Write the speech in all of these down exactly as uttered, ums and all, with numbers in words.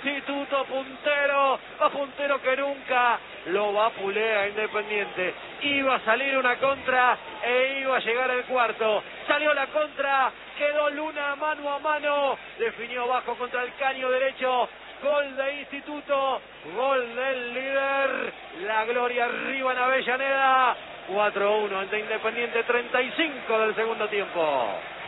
Instituto puntero, más puntero que nunca. Lo vapulea Independiente. Iba a salir una contra e iba a llegar el cuarto. Salió la contra, quedó Luna mano a mano. Definió bajo contra el caño derecho. Gol de Instituto, gol del líder. La gloria arriba en Avellaneda. cuatro a uno ante Independiente, treinta y cinco del segundo tiempo.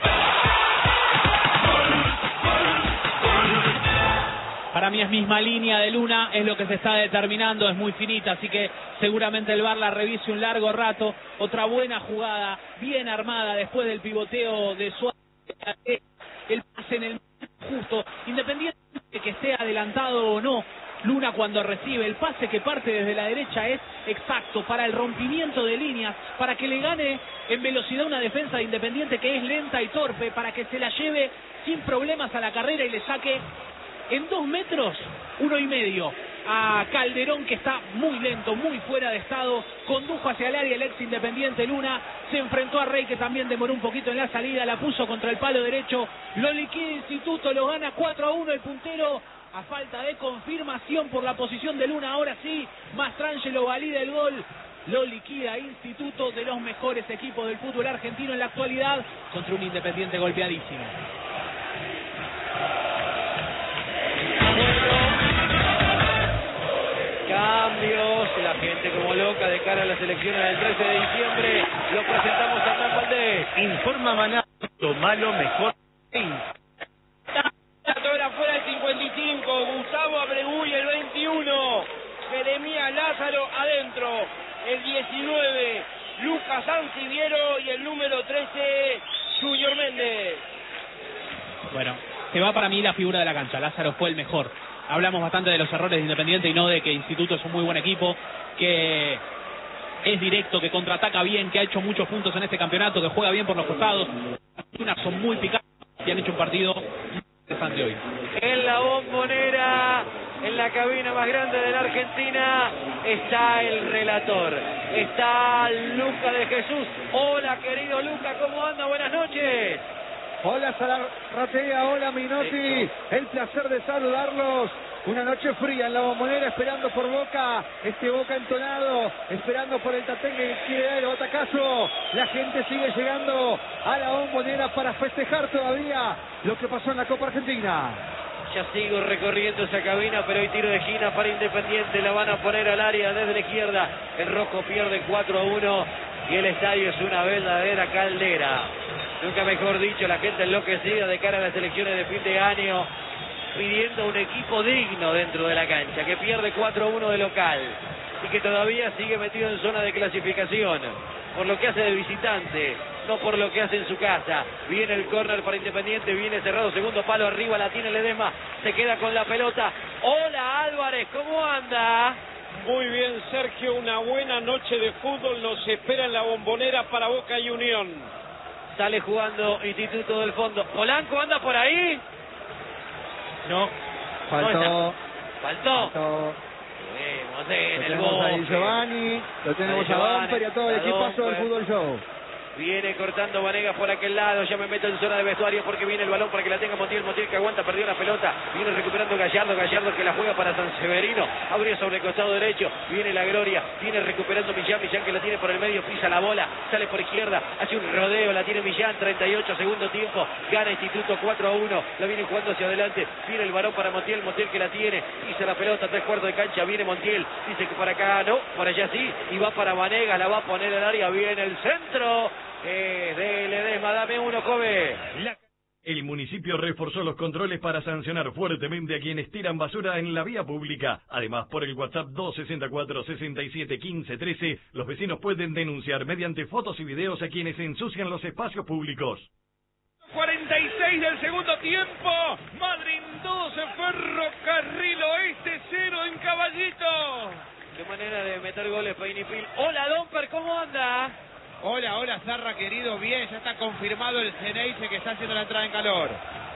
Para mí es misma línea de Luna, es lo que se está determinando, es muy finita, así que seguramente el V A R la revise un largo rato. Otra buena jugada, bien armada después del pivoteo de Suárez, el pase en el justo, independiente de que esté adelantado o no. Luna cuando recibe el pase que parte desde la derecha es exacto para el rompimiento de líneas, para que le gane en velocidad una defensa de Independiente que es lenta y torpe, para que se la lleve sin problemas a la carrera y le saque en dos metros, uno y medio, a Calderón, que está muy lento, muy fuera de estado. Condujo hacia el área el ex Independiente Luna, se enfrentó a Rey, que también demoró un poquito en la salida, la puso contra el palo derecho, lo liquida Instituto, lo gana cuatro a uno el puntero, a falta de confirmación por la posición de Luna. Ahora sí, Mastrangelo valida el gol, lo liquida Instituto, de los mejores equipos del fútbol argentino en la actualidad, contra un Independiente golpeadísimo. Cambios, la gente como loca de cara a las elecciones del trece de diciembre. Lo presentamos a Hernán Valdés. Informa Maná, Tomalo mejor. Ahora fuera el cincuenta y cinco, Gustavo Abregui el veintiuno, Jeremías Lázaro adentro, el diecinueve, Lucas Sanciviero y el número trece, Junior Méndez. Bueno, se va para mí la figura de la cancha, Lázaro fue el mejor. Hablamos bastante de los errores de Independiente y no de que Instituto es un muy buen equipo, que es directo, que contraataca bien, que ha hecho muchos puntos en este campeonato, que juega bien por los costados. Unas son muy picantes y han hecho un partido interesante hoy. En la Bombonera, en la cabina más grande de la Argentina, está el relator. Está Luca de Jesús. Hola, querido Luca, ¿cómo anda? Buenas noches. Hola Zaratea, hola Minotti, el placer de saludarlos. Una noche fría en la Bombonera, esperando por Boca, este Boca entonado, esperando por el Tatengue que quiere dar el batacazo. La gente sigue llegando a la Bombonera para festejar todavía lo que pasó en la Copa Argentina. Ya sigo recorriendo esa cabina, pero hay tiro de esquina para Independiente, la van a poner al área desde la izquierda. El rojo pierde cuatro a uno y el estadio es una verdadera caldera. Nunca mejor dicho, la gente enloquecida de cara a las elecciones de fin de año, pidiendo un equipo digno dentro de la cancha, que pierde cuatro a uno de local y que todavía sigue metido en zona de clasificación, por lo que hace de visitante, no por lo que hace en su casa. Viene el córner para Independiente, viene cerrado, segundo palo arriba, la tiene Ledesma, se queda con la pelota. Hola Álvarez, ¿cómo anda? Muy bien, Sergio, una buena noche de fútbol nos espera en la Bombonera para Boca y Unión. Sale jugando Instituto del Fondo. ¿Polanco anda por ahí? No. Faltó. No Faltó. Faltó. Vemos en Lo el tenemos bosque. ahí Giovanni, lo tenemos Ahí a Giovanni, Domper y a todo el a equipazo del Domper. Fútbol Show. Viene cortando Vanegas por aquel lado, ya me meto en zona de vestuario porque viene el balón para que la tenga Montiel, Montiel que aguanta, perdió la pelota, viene recuperando Gallardo, Gallardo que la juega para San Severino, abrió sobre el costado derecho, viene la Gloria, viene recuperando Millán, Millán que la tiene por el medio, pisa la bola, sale por izquierda, hace un rodeo, la tiene Millán, treinta y ocho segundo tiempo, gana Instituto cuatro a uno, la viene jugando hacia adelante, viene el balón para Montiel, Montiel que la tiene, pisa la pelota, tres cuartos de cancha, viene Montiel, dice que para acá no, para allá sí, y va para Vanegas, la va a poner al área, viene el centro, es de Ledesma, dame uno, Kobe. La... El municipio reforzó los controles para sancionar fuertemente a quienes tiran basura en la vía pública. Además, por el WhatsApp dos sesenta y cuatro, sesenta y siete, quince, trece, los vecinos pueden denunciar mediante fotos y videos a quienes ensucian los espacios públicos. cuarenta y seis del segundo tiempo, Madrid doce, Ferrocarril Oeste cero en Caballito. Qué manera de meter goles Peinipil. Hola Domper, ¿cómo anda? Hola, hola Zarra querido, bien, ya está confirmado el Ceneice que está haciendo la entrada en calor.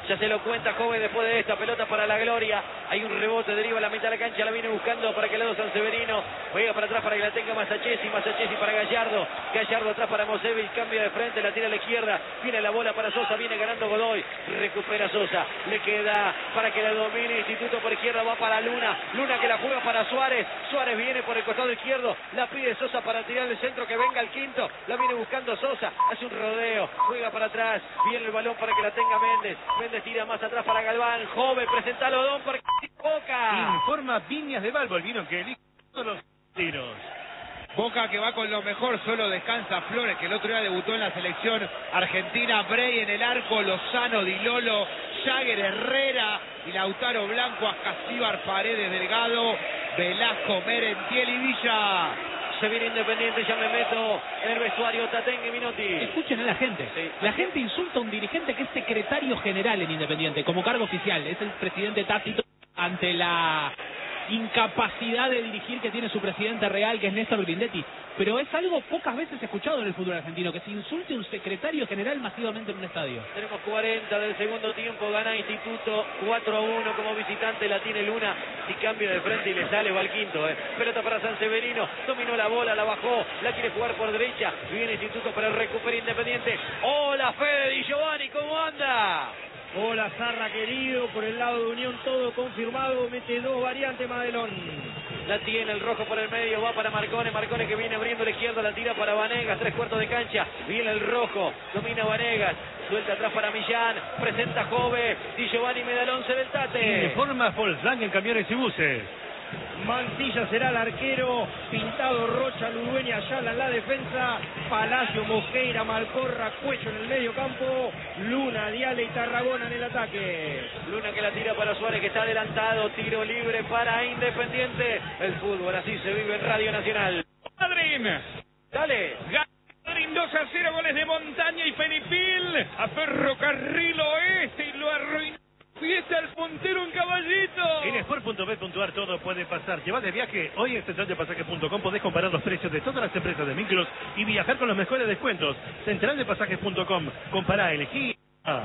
Ya se lo cuenta Joven después de esta pelota para la gloria. Hay un rebote, deriva a la mitad de la cancha, la viene buscando para que el lado San Severino. Juega para atrás para que la tenga Masachesi, Masachesi para Gallardo. Gallardo atrás para Mosevic, cambia de frente, la tira a la izquierda. Viene la bola para Sosa, viene ganando Godoy. Recupera Sosa, le queda para que la domine Instituto por izquierda, va para Luna. Luna que la juega para Suárez. Suárez viene por el costado izquierdo, la pide Sosa para tirar el centro, que venga el quinto. La viene buscando Sosa, hace un rodeo, juega para atrás, viene el balón para que la tenga Méndez. Méndez tira más atrás para Galván. Joven, presenta a Lodón para Boca. Informa Viñas de Balbo, el vino que elige todos los tiros. Boca que va con lo mejor, solo descansa Flores, que el otro día debutó en la selección argentina. Bray en el arco, Lozano, Di Lolo, Jagger, Herrera y Lautaro Blanco, Ascasíbar, Paredes, Delgado, Velasco, Merentiel y Villa. Se viene Independiente, ya me meto en el vestuario. Tatengue, Minotti. Escuchen a la gente. Sí. La gente insulta a un dirigente que es secretario general en Independiente, como cargo oficial. Es el presidente tácito ante la incapacidad de dirigir que tiene su presidente real, que es Néstor Grindetti. Pero es algo pocas veces escuchado en el fútbol argentino, que se insulte a un secretario general masivamente en un estadio. Tenemos cuarenta del segundo tiempo, gana Instituto cuatro a uno como visitante, la tiene Luna. Si cambia de frente y le sale, va al quinto. Eh. Pelota para San Severino, dominó la bola, la bajó, la quiere jugar por derecha. Viene Instituto para el recupero Independiente. Hola, Fede Di Giovanni, ¿cómo anda? Hola Zarra querido, por el lado de Unión todo confirmado, mete dos variantes Madelón. La tiene el rojo por el medio, va para Marcone, Marcone que viene abriendo la izquierda, la tira para Vanegas, tres cuartos de cancha, viene el rojo, domina Vanegas, suelta atrás para Millán, presenta Jove, Di Giovanni Medalón se del Tate. Informa Volkswagen Camiones y Buses. Mantilla será el arquero, Pintado, Rocha, Ludueña, Ayala en la defensa, Palacio, Mosqueira, Malcorra, Cuello en el medio campo, Luna, Diale y Tarragona en el ataque. Luna que la tira para Suárez que está adelantado, tiro libre para Independiente. El fútbol así se vive en Radio Nacional. Madrid. Dale. Madrid dos a cero, goles de Montaña y Penipil a Ferrocarril Oeste y lo arruinó. Fiesta el puntero en Caballito. En sport punto bet punto ar todo puede pasar. Lleva de viaje. Hoy en central de pasajes punto com podés comparar los precios de todas las empresas de micros y viajar con los mejores descuentos. central de pasajes punto com. Compará, elegí. Ah.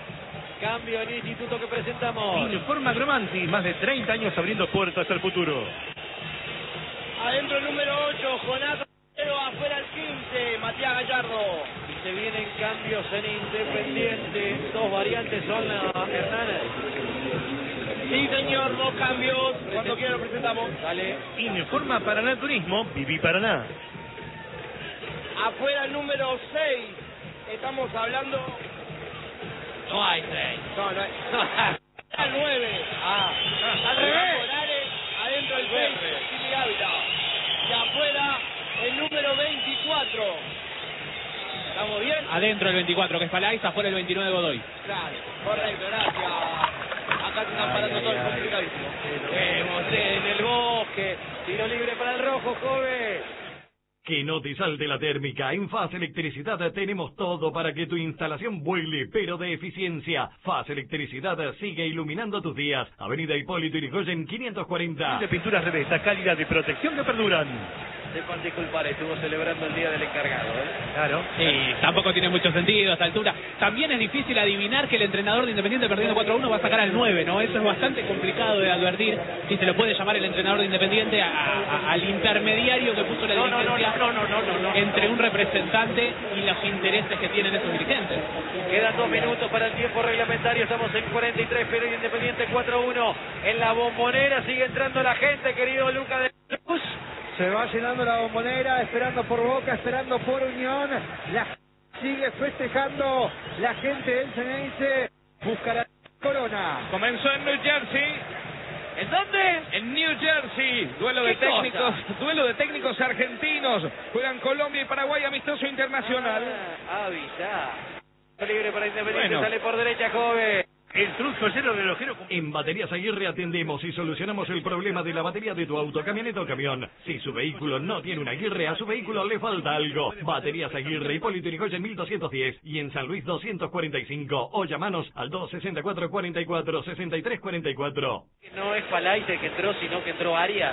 Cambio en Instituto que presentamos. Informa Gromanti. Más de treinta años abriendo puertas al futuro. Adentro el número ocho, Jonás. Afuera el quince, Matías Gallardo. Y se vienen cambios en Independiente. Dos variantes son uh, Hernández. Sí, señor, dos cambios. Cuando quiera lo presentamos. Dale. Informa Paraná Turismo. Viví Paraná. Afuera el número seis. Estamos hablando. No hay seis. No, no hay. Al nueve. Ah, Al revés. Adentro el seis. Jimmy Ávila. Y afuera el número veinticuatro. ¿Estamos bien? Adentro el veinticuatro, que es Palais, afuera el veintinueve Godoy. Claro, correcto, gracias. Acá se están parando todo el complicadísimo. vemos en el bosque. Tiro libre para el rojo, joven. Que no te salte la térmica. En Faz Electricidad tenemos todo para que tu instalación vuele, pero de eficiencia. Faz Electricidad sigue iluminando tus días. Avenida Hipólito Yrigoyen quinientos cuarenta. De pinturas de esta calidad de protección que perduran. Sepan disculpar, estuvo celebrando el día del encargado, ¿eh? Claro. Sí, tampoco tiene mucho sentido a esta altura. También es difícil adivinar que el entrenador de Independiente perdiendo cuatro a uno va a sacar al nueve, ¿no? Eso es bastante complicado de advertir. Si se lo puede llamar el entrenador de Independiente a, a, al intermediario que puso la No, no, no, dirigencia no, no, no, no, no. entre un representante y los intereses que tienen esos dirigentes. Quedan dos minutos para el tiempo reglamentario. Estamos en cuarenta y tres, pero Independiente cuatro a uno. En la Bombonera sigue entrando la gente, querido Luca de Cruz. Se va llenando la Bombonera, esperando por Boca, esperando por Unión. La sigue festejando la gente del Ceneice. Buscará Corona. Comenzó en New Jersey. ¿En dónde? En New Jersey, duelo de ¿Qué cosa? técnicos, duelo de técnicos argentinos. Juegan Colombia y Paraguay, amistoso internacional. Ah, avisa. Libre para Independiente, Bueno. sale por derecha, joven. El truco cero relojero. En Baterías Aguirre atendemos y solucionamos el problema de la batería de tu auto, camioneta o camión. Si su vehículo no tiene una Aguirre, a su vehículo le falta algo. Baterías Aguirre, Hipólito Yrigoyen mil doscientos diez y en San Luis doscientos cuarenta y cinco. O llamanos al dos sesenta y cuatro, cuarenta y cuatro, sesenta y tres cuarenta y cuatro. No es Palais el que entró, sino que entró Arias.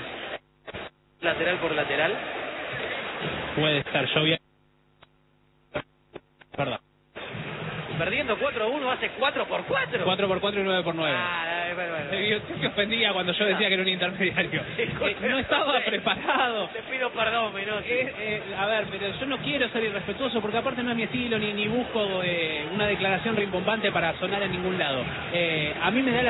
Lateral por lateral. Puede estar, yo bien. Perdón. perdiendo cuatro a uno, hace cuatro por cuatro. cuatro por cuatro y nueve por nueve. Ah, bueno, bueno. Yo te ofendía cuando yo decía que era un intermediario. Eh, no estaba preparado. Te pido perdón, Menotti. Eh, eh, a ver, pero yo no quiero ser irrespetuoso porque aparte no es mi estilo ni, ni busco eh, una declaración rimbombante para sonar en ningún lado. Eh, a mí me da la